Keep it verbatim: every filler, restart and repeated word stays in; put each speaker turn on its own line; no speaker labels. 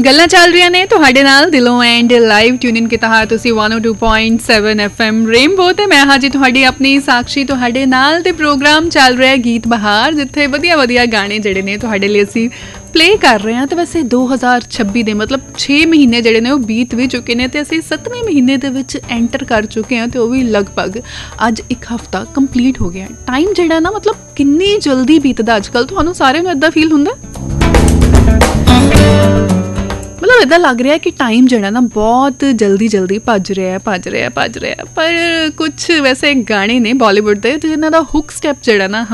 ਗੱਲਾਂ ਚੱਲ ਰਹੀਆਂ ਨੇ ਤੁਹਾਡੇ ਨਾਲ ਦਿਲੋਂ ਐਂਡ ਲਾਈਵ ਟਿਊਨ ਇਨ ਕੀਤਾ ਹੈ ਤੁਸੀਂ ਇੱਕ ਸੌ ਦੋ ਪੁਆਇੰਟ ਸੱਤ ਐਫ ਐਮ ਰੇਨਬੋ ਤੇ ਮੈਂ ਹਾਂ ਜੀ ਤੁਹਾਡੀ ਆਪਣੀ ਸਾਕਸ਼ੀ ਤੁਹਾਡੇ ਨਾਲ ਤੇ ਪ੍ਰੋਗਰਾਮ ਚੱਲ ਰਿਹਾ ਗੀਤ ਬਹਾਰ ਜਿੱਥੇ ਵਧੀਆ ਵਧੀਆ ਗਾਣੇ ਜਿਹੜੇ ਨੇ ਤੁਹਾਡੇ ਲਈ ਅਸੀਂ ਪਲੇ ਕਰ ਰਹੇ ਹਾਂ। ਤੇ ਵੈਸੇ ਦੋ ਹਜ਼ਾਰ ਛੱਬੀ ਦੇ ਮਤਲਬ ਛੇ ਮਹੀਨੇ ਜਿਹੜੇ ਨੇ ਉਹ ਬੀਤ ਵੀ ਚੁੱਕੇ ਨੇ ਤੇ ਅਸੀਂ ਸੱਤਵੇਂ ਮਹੀਨੇ ਦੇ ਵਿੱਚ ਐਂਟਰ ਕਰ ਚੁੱਕੇ ਹਾਂ ਤੇ ਉਹ ਵੀ ਲਗਭਗ ਅੱਜ ਇੱਕ ਹਫ਼ਤਾ ਕੰਪਲੀਟ ਹੋ ਗਿਆ। ਟਾਈਮ ਜਿਹੜਾ ਨਾ ਮਤਲਬ ਕਿੰਨੀ ਜਲਦੀ ਬੀਤਦਾ ਅੱਜ ਕੱਲ੍ਹ, ਤੁਹਾਨੂੰ ਸਾਰਿਆਂ ਨੂੰ ਇੱਦਾਂ ਫੀਲ ਹੁੰਦਾ? ਮਤਲਬ ਇੱਦਾਂ ਲੱਗ ਰਿਹਾ ਕਿ ਟਾਈਮ ਜਿਹੜਾ ਨਾ ਬਹੁਤ ਜਲਦੀ ਜਲਦੀ ਭੱਜ ਰਿਹਾ ਭੱਜ ਰਿਹਾ ਭੱਜ ਰਿਹਾ ਪਰ ਕੁਛ ਵੈਸੇ ਗਾਣੇ ਨੇ ਬਾਲੀਵੁੱਡ ਦੇ ਜਿਹਨਾਂ ਦਾ ਹੁੱਕ ਸਟੈਪ ਜਿਹੜਾ ਨਾ